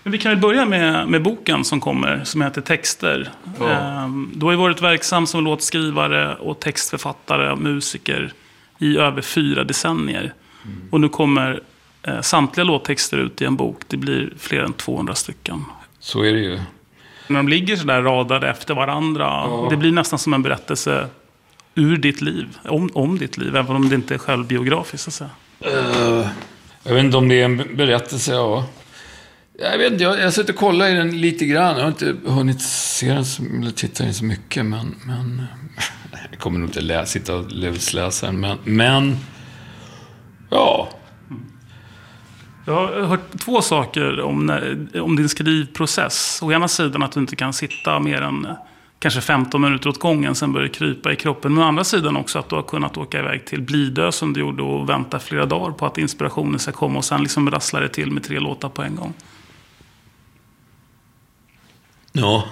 Men vi kan väl börja med boken som kommer, som heter Texter. Ja. Du har ju varit verksam som låtskrivare och textförfattare, musiker i över 4 decennier. Och nu kommer samtliga låttexter ut i en bok. Det blir fler än 200 stycken. Så är det ju. När de ligger så där radade efter varandra, det blir nästan som en berättelse ur ditt liv, om ditt liv, även om det inte är självbiografiskt, så att säga. Jag vet inte om det är en berättelse, ja. Jag vet inte, jag sitter och kollar i den lite grann. Jag har inte hunnit se den eller titta in så mycket, men jag kommer nog inte sitta och lusläsa den, men ja. Jag har hört 2 saker om din skrivprocess. Å ena sidan att du inte kan sitta mer än kanske 15 minuter åt gången, sen börjar det krypa i kroppen. Men å andra sidan också att du har kunnat åka iväg till Blidö som du gjorde och vänta flera dagar på att inspirationen ska komma och sen liksom rasslar det till med 3 låtar på en gång. Ja.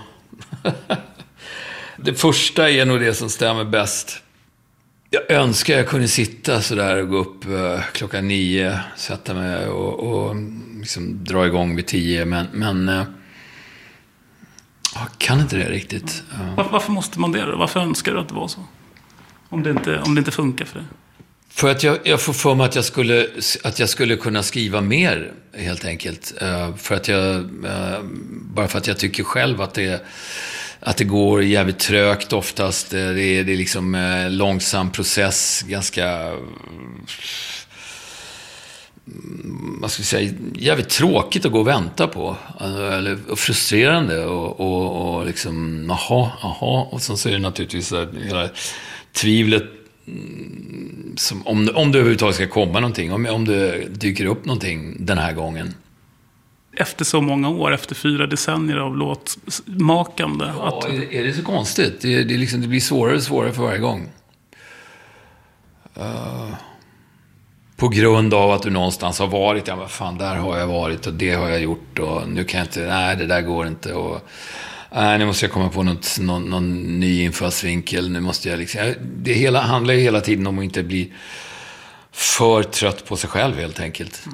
Det första är nog det som stämmer bäst. Jag önskar jag kunde sitta så där och gå upp klockan 9, sätta mig och liksom dra igång vid 10, men jag kan inte det riktigt. Varför måste man det då? Varför önskar du att det var så? Om det inte funkar för dig? För att jag får för mig att jag skulle kunna skriva mer, helt enkelt. Bara för att jag tycker själv att det går jävligt trögt oftast. Det är liksom långsam process, ganska, vad ska vi säga, jävligt tråkigt att gå och vänta på. Eller frustrerande och liksom, aha. Och sen så är det naturligtvis hela tvivlet som, om det överhuvudtaget ska komma någonting, om det dyker upp någonting den här gången. Efter så många år, efter 4 decennier av låtmakande. Ja, är det så konstigt? Det blir svårare och svårare för varje gång. På grund av att du någonstans har varit, ja men fan, där har jag varit och det har jag gjort och nu kan jag inte, nej det där går inte och nu måste jag komma på någon ny infallsvinkel, nu måste jag liksom, det hela handlar ju hela tiden om att inte bli för trött på sig själv, helt enkelt.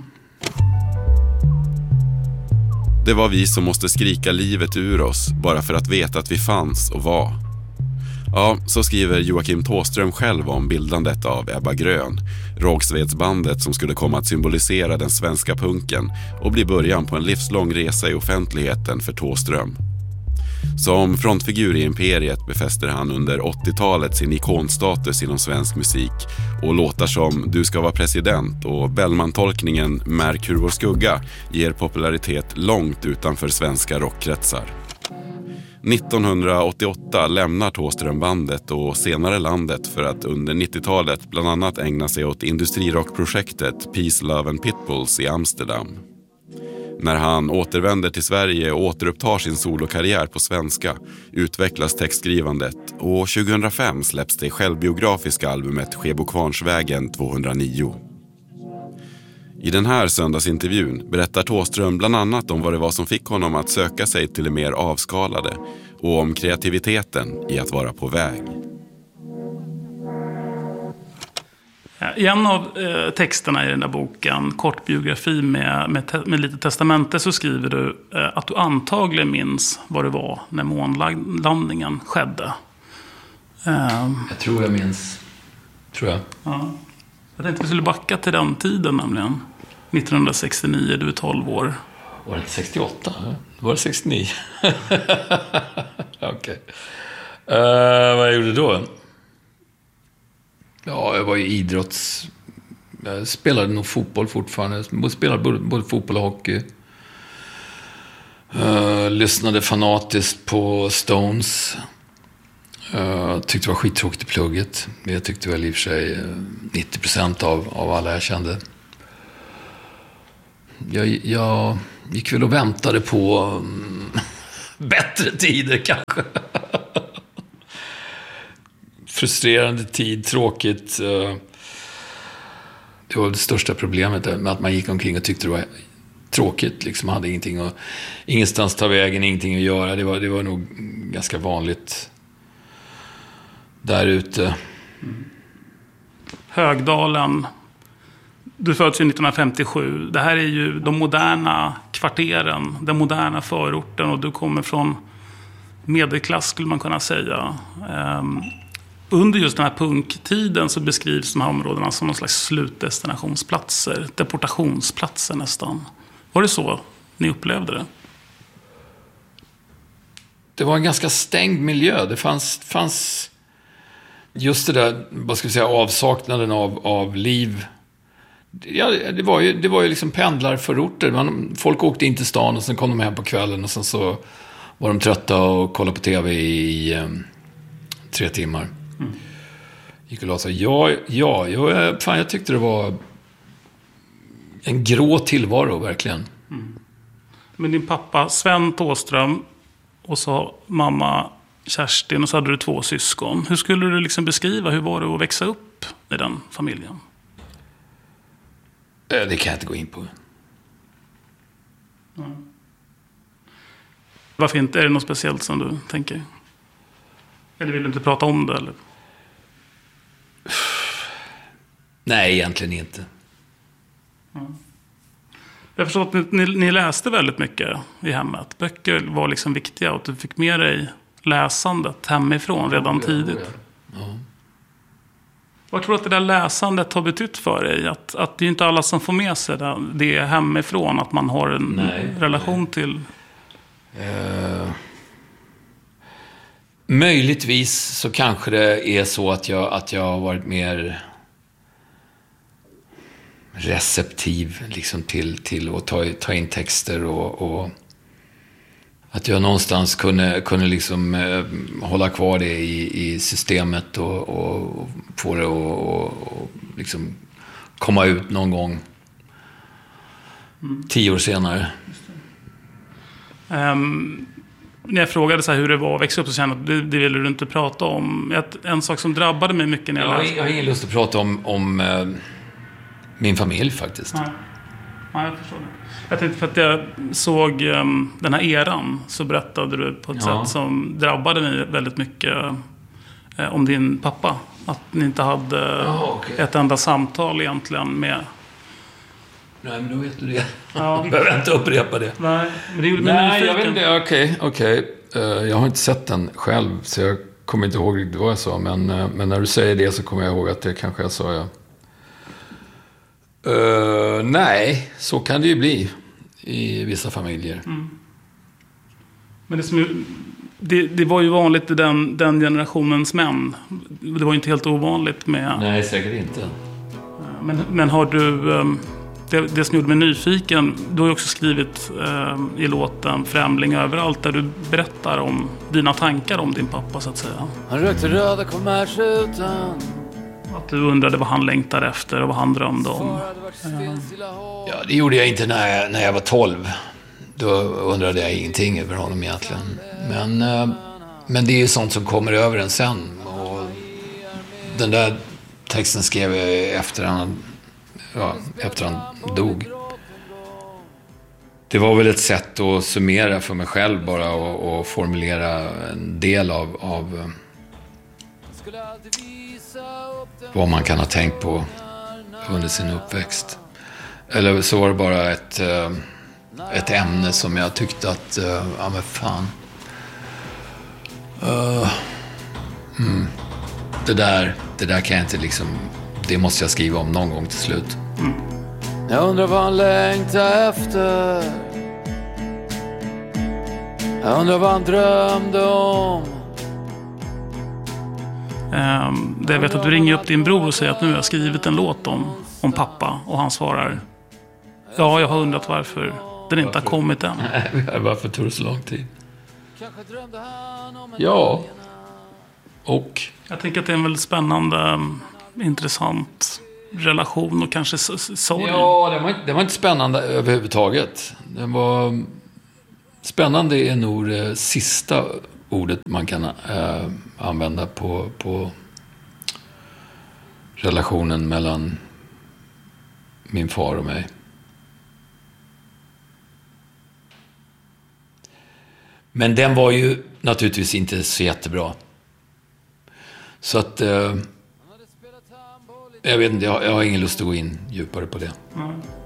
Det var vi som måste skrika livet ur oss bara för att veta att vi fanns och var. Ja, så skriver Joakim Thåström själv om bildandet av Ebba Grön, Rågsvedsbandet som skulle komma att symbolisera den svenska punken och bli början på en livslång resa i offentligheten för Thåström. Som frontfigur i Imperiet befäster han under 80-talet sin ikonstatus inom svensk musik och låtar som Du ska vara president och Bellman-tolkningen Märk hur vår skugga ger popularitet långt utanför svenska rockkretsar. 1988 lämnar Thåström bandet och senare landet för att under 90-talet bland annat ägna sig åt industrirockprojektet Peace, Love and Pitbulls i Amsterdam. När han återvänder till Sverige och återupptar sin solokarriär på svenska utvecklas textskrivandet och 2005 släpps det självbiografiska albumet Skebokvarnsvägen 209. I den här söndagsintervjun berättar Thåström bland annat om vad det var som fick honom att söka sig till det mer avskalade och om kreativiteten i att vara på väg. I en av texterna i den där boken, kort biografi med lite testamente, så skriver du att du antagligen minns vad det var när månlandningen skedde. Jag tror jag minns. Tror jag. Ja. Jag tänkte vi skulle backa till den tiden nämligen. 1969, du är 12 år. Var det 68? Var det 69? Okej. Vad jag gjorde då? Ja, jag var ju jag spelade nog fotboll fortfarande. Jag spelade både fotboll och hockey. Lyssnade fanatiskt på Stones. Tyckte det var skittråkigt i plugget. Jag tyckte väl i och för sig 90% av alla jag kände. Jag gick väl och väntade på bättre tider kanske. Frustrerande tid, tråkigt. Det var det största problemet med att man gick omkring och tyckte det var tråkigt. Liksom hade ingenting och ingenstans ta vägen, ingenting att göra. Det var nog ganska vanligt där ute. Högdalen. Du föddes 1957. Det här är ju de moderna kvarteren, den moderna förorten, och du kommer från medelklass skulle man kunna säga. Under just den här punktiden så beskrivs de här områdena som någon slags slutdestinationsplatser, deportationsplatser nästan. Var det så ni upplevde det? Det var en ganska stängd miljö. Det fanns just det där, vad ska vi säga, avsaknaden av liv. Ja, det var ju liksom pendlarförorter. Folk åkte in till stan och sen kom de hem på kvällen och sen så var de trötta och kollade på tv i 3 timmar. Gick och la sig. Jag tyckte det var en grå tillvaro, verkligen. Men din pappa Sven Thåström och så mamma Kerstin, och så hade du 2 syskon. Hur skulle du liksom beskriva, hur var det att växa upp i den familjen? Det kan jag inte gå in på. Varför inte? Är det något speciellt som du tänker? Eller vill du inte prata om det? Eller? Nej, egentligen inte. Jag förstår att ni läste väldigt mycket i hemmet. Böcker var liksom viktiga, och du fick med dig läsandet hemifrån redan tidigt. Ja. Vad tror du att det där läsandet har betytt för dig? Att det är inte alla som får med sig det hemifrån, att man har en relation till... Möjligtvis så kanske det är så att jag har varit mer receptiv liksom till att ta in texter och att jag någonstans kunde liksom hålla kvar det i systemet och få det och liksom komma ut någon gång 10 år senare. När jag frågade så här hur det var att växa upp, så kände jag att det ville du inte prata om. En sak som drabbade mig mycket när jag läste. Jag har ingen lust att prata om min familj faktiskt. Ja, jag förstår det. Jag tänkte, för att jag såg den här eran, så berättade du på ett sätt som drabbade mig väldigt mycket om din pappa. Att ni inte hade ett enda samtal egentligen med... Nej, men då vet du det. Ja. Jag behöver inte upprepa det. Nej, men det gjorde mig nyfiken. Jag vet inte. Okej. Jag har inte sett den själv, så jag kommer inte ihåg riktigt vad jag sa. Men när du säger det så kommer jag ihåg att det kanske jag sa, ja. Nej, så kan det ju bli i vissa familjer. Men det var ju vanligt i den generationens män. Det var ju inte helt ovanligt med... Nej, säkert inte. Men har du... Det som gjorde mig nyfiken, du har ju också skrivit i låten Främling överallt, där du berättar om dina tankar om din pappa, så att säga. Han rökte röda kommersutan. Att du undrade vad han längtade efter och vad han drömde om. Ja, det gjorde jag inte när jag var 12. Då undrade jag ingenting över honom egentligen. Men det är ju sånt som kommer över en sen. Och den där texten skrev jag efter han dog. Det var väl ett sätt att summera för mig själv bara och formulera en del av vad man kan ha tänkt på under sin uppväxt. Eller så var det bara ett ämne som jag tyckte att ja men fan. Det där kan jag inte liksom, det måste jag skriva om någon gång till slut. Jag undrar vad han längtar efter. Jag undrar vad han drömde om. Jag vet att du ringer upp din bror och säger att nu har jag skrivit en låt om pappa. Och han svarar: ja, jag har undrat varför den inte har kommit än. Varför tog det så lång tid? Ja. Och? Jag tänker att det är en väldigt spännande, intressant relation och kanske sorg. Ja, det var inte spännande överhuvudtaget. Det var... Spännande är nog det sista ordet man kan använda på relationen mellan min far och mig. Men den var ju naturligtvis inte så jättebra. Så att... jag vet inte, jag har ingen lust att gå in djupare på det.